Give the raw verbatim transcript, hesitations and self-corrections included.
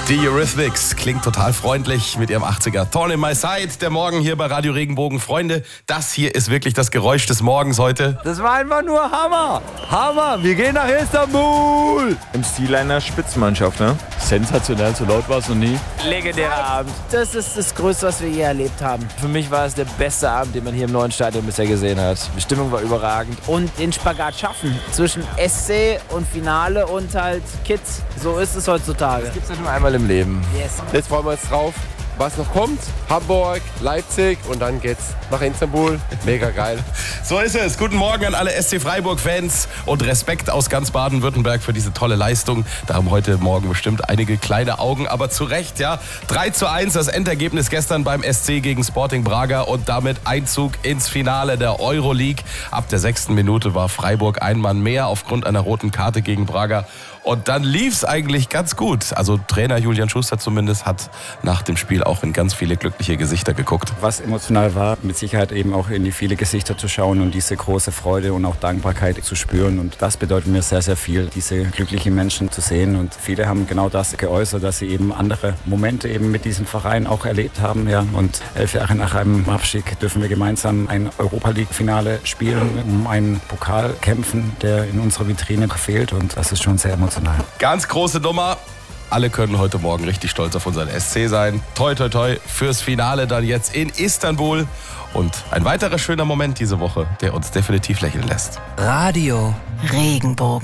Die Eurythmics klingt total freundlich mit ihrem achtziger. Thorn in my side, der Morgen hier bei Radio Regenbogen. Freunde, das hier ist wirklich das Geräusch des Morgens heute. Das war einfach nur Hammer. Hammer, wir gehen nach Istanbul. Im Stil einer Spitzenmannschaft, ne? Sensationell, so laut war es noch nie. Legendärer Abend. Das ist das Größte, was wir je erlebt haben. Für mich war es der beste Abend, den man hier im neuen Stadion bisher gesehen hat. Die Stimmung war überragend. Und den Spagat schaffen zwischen S C und Finale und halt Kids. So ist es heutzutage. Das gibt's ja nur einmal im Leben. Yes. Jetzt freuen wir uns drauf, was noch kommt. Hamburg, Leipzig und dann geht's nach Istanbul. Mega geil. So ist es. Guten Morgen an alle S C Freiburg-Fans und Respekt aus ganz Baden-Württemberg für diese tolle Leistung. Da haben heute Morgen bestimmt einige kleine Augen, aber zu Recht, ja. drei zu eins das Endergebnis gestern beim S C gegen Sporting Braga und damit Einzug ins Finale der Euroleague. Ab der sechsten Minute war Freiburg ein Mann mehr aufgrund einer roten Karte gegen Braga. Und dann lief's eigentlich ganz gut. Also Trainer Julian Schuster zumindest hat nach dem Spiel auch in ganz viele glückliche Gesichter geguckt. Was emotional war, mit Sicherheit eben auch in die viele Gesichter zu schauen und diese große Freude und auch Dankbarkeit zu spüren. Und das bedeutet mir sehr, sehr viel, diese glücklichen Menschen zu sehen. Und viele haben genau das geäußert, dass sie eben andere Momente eben mit diesem Verein auch erlebt haben. Ja. Und elf Jahre nach einem Abstieg dürfen wir gemeinsam ein Europa-League-Finale spielen, um einen Pokal kämpfen, der in unserer Vitrine fehlt. Und das ist schon sehr emotional. Ganz große Nummer. Alle können heute Morgen richtig stolz auf unseren S C sein. Toi, toi, toi fürs Finale dann jetzt in Istanbul. Und ein weiterer schöner Moment diese Woche, der uns definitiv lächeln lässt. Radio Regenbogen.